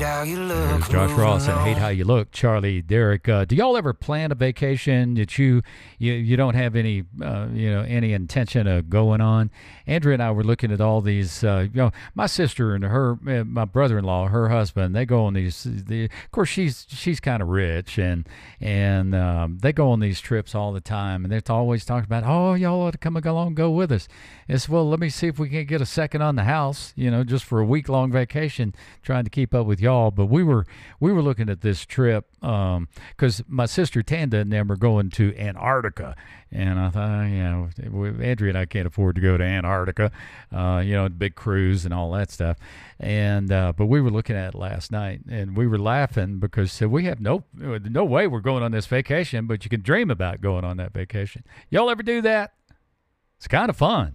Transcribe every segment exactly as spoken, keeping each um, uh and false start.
how you look. There's Josh Ross and Hate How You Look. Charlie, Derek, uh, do y'all ever plan a vacation that you you, you don't have any uh, you know any intention of going on? Andrea and I were looking at all these. Uh, you know, my sister and her, uh, my brother-in-law, her husband, they go on these. The, of course, she's she's kind of rich, and and um, they go on these trips all the time, and they're always talking about, oh, y'all ought to come along and go with us. It's well, let me see if we can get a second on the house, you know, just for a week-long vacation, trying to keep up with y'all. But we were we were looking at this trip because um, my sister Tanda and them are going to Antarctica. And I thought, you know, Andrea and I can't afford to go to Antarctica, uh, you know, big cruise and all that stuff. And uh, but we were looking at it last night, and we were laughing because uh, we have no no way we're going on this vacation, but you can dream about going on that vacation. Y'all ever do that? It's kind of fun.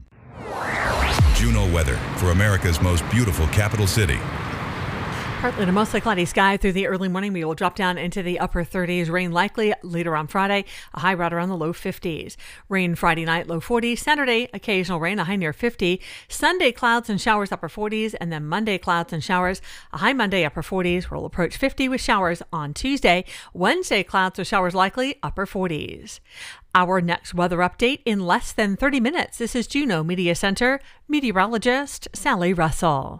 Juneau weather for America's most beautiful capital city. Partly to mostly cloudy sky through the early morning. We will drop down into the upper thirties. Rain likely later on Friday. A high right around the low fifties. Rain Friday night, low forties. Saturday, occasional rain, a high near fifty. Sunday, clouds and showers, upper forties. And then Monday, clouds and showers. A high Monday, upper forties. We'll approach fifty with showers on Tuesday. Wednesday, clouds or showers likely, upper forties. Our next weather update in less than thirty minutes. This is Juneau Media Center meteorologist Sally Russell.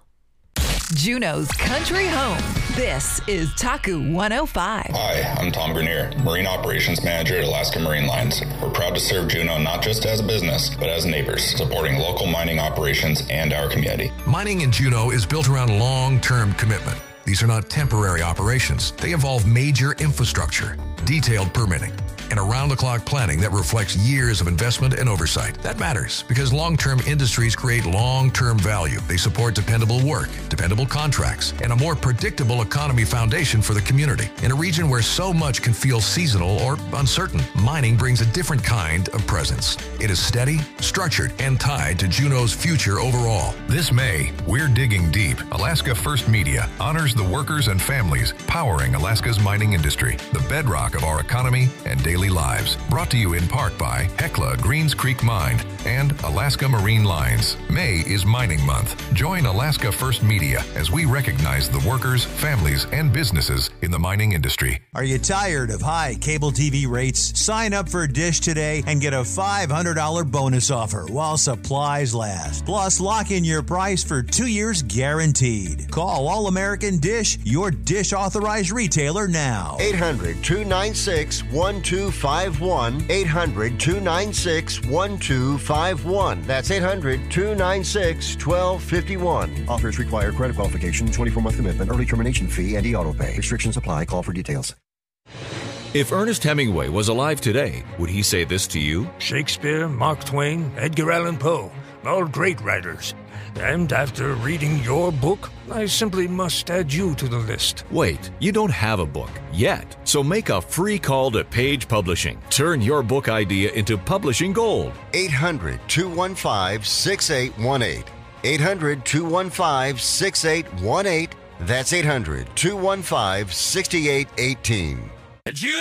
Juneau's country home. This is Taku one oh five. Hi, I'm Tom Grenier, Marine Operations Manager at Alaska Marine Lines. We're proud to serve Juneau not just as a business, but as neighbors, supporting local mining operations and our community. Mining in Juneau is built around long-term commitment. These are not temporary operations. They involve major infrastructure, detailed permitting, and around-the-clock planning that reflects years of investment and oversight. That matters because long-term industries create long-term value. They support dependable work, dependable contracts, and a more predictable economy foundation for the community. In a region where so much can feel seasonal or uncertain, mining brings a different kind of presence. It is steady, structured, and tied to Juneau's future overall. This May, we're digging deep. Alaska First Media honors the workers and families powering Alaska's mining industry, the bedrock of our economy and daily lives. Brought to you in part by Hecla Greens Creek Mine and Alaska Marine Lines. May is Mining Month. Join Alaska First Media as we recognize the workers, families, and businesses in the mining industry. Are you tired of high cable T V rates? Sign up for Dish today and get a five hundred dollars bonus offer while supplies last. Plus, lock in your price for two years guaranteed. Call All American Dish, your Dish authorized retailer now. eight hundred, two nine six, one two five one. eight hundred, two nine six, one two five one. That's eight hundred, two nine six, one two five one. Offers require credit qualification, twenty-four month commitment, early termination fee, and e-auto pay. Restrictions apply. Call for details. If Ernest Hemingway was alive today, would he say this to you? Shakespeare, Mark Twain, Edgar Allan Poe, all great writers. And after reading your book, I simply must add you to the list. Wait, you don't have a book yet. So make a free call to Page Publishing. Turn your book idea into publishing gold. eight hundred, two one five, six eight one eight. eight hundred, two one five, six eight one eight. That's eight hundred, two one five, six eight one eight.